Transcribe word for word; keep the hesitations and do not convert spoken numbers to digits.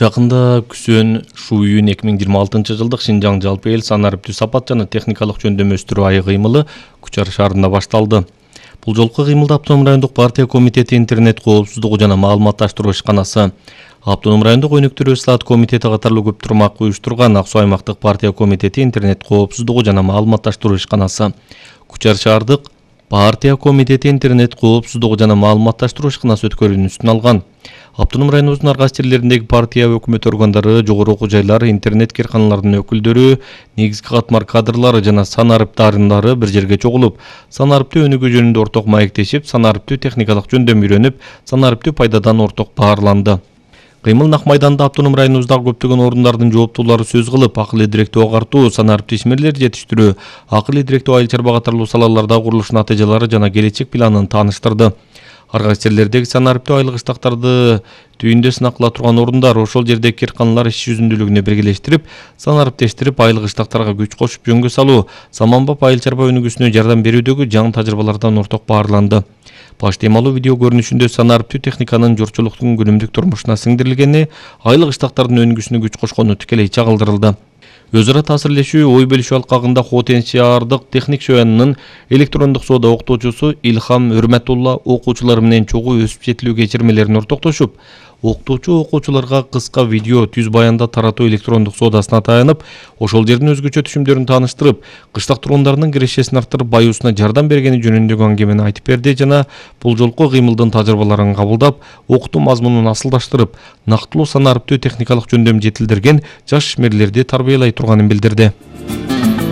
Жакында Күсөн Шуюн эки миң жыйырма алтынчы жылдык Шинжаң жалпы эл сан ариптүү сапат жана техникалык жөндөм өстүрүү айы кыймылы Кучар шаарында башталды. Бул жолку кыймылды Автоном райондук партия комитети интернет коопсуздугу жана маалыматташтыруу ишканасы, Автоном райондук өнүктүрүү ислаат комитети катарлуу көп турмак уюштурган Ак Суу аймактык партия комитети интернет коопсуздугу жана маалыматташтыруу ишканасы, Кучар шаардык партия комитети интернет коопсуздугу жана маалыматташтыруу ишканасы өткөрүүнүн алган. Автоном районубуздун ар кайсы жерлериндеги партия өкмөт органдары, жогору окуу жайлар, интернет кирканаларынын өкүлдөрү, негизги катмар кадрлары жана сан арып дарындары бир жерге чогулуп, сан арыптуу өнүгүү жөнүндө орток маектешип, сан арыптуу техникалык жөндөм үйрөнүп, сан арыптуу пайдадан орток баарланды. Кыймыл Нак майданда Автоном районубуздагы көптөгөн орундардын жооптуулары сөз кылып, акыл идиректүү агартуу, сан арыптуу ишмерлер жетиштирүү, акыл идиректүү айыл чарба катарлуу салаларда курулуш натыйжалары жана келечек планын тааныштырды. Ар кайсы жерлердеги сан арыптуу айлык ыштактарды түйүндө сынак кыла турган орундар ошол жердеги кирканалар иш жүзүндүүлүгүнө биргелештирип, сан арыптештирип, айлык ыштактарга күч кошуп жөнгө салуу, саманбап айыл чарба өнүгүүсүнө жардам берүүдөгү жаңы тажрыйбалардан орток баарланды. Баш темалуу видео көрүнүшүндө сан арыптуу техниканын журтчулуктун күнүмдүк турмушуна сиңдирилгени, айлык ыштактардын өнүгүүсүнө күч кошкону тикелей чагылдырылды. Өз ара таасирлешүү, ой бөлүшүү алкагында Хотен шаардык техник шоянынын электрондук соода окутуучусу Илхам Өрмөтулла окуучулар менен чогуу өсүп жетилүү кечирмелерин ортоктошуп, окутуучу окуучуларга кыска видео түз баянда таратуу электрондук соодасына таянып, ошол жердин өзгөчө түшүмдөрүн тааныштырып, кыштак тургундарынын кирешесин арттырып, баюусуна жардам бергени жөнүндөгү аңгемени айтып берди жана бул жолку кыймылдын тажрыйбаларын кабылдап, окутуу мазмунун асылдаштырып, нактылуу сан арыптуу техникалык жөндөм жетилдирген жаш ишмерлерди тарбиялай турганын билдирди.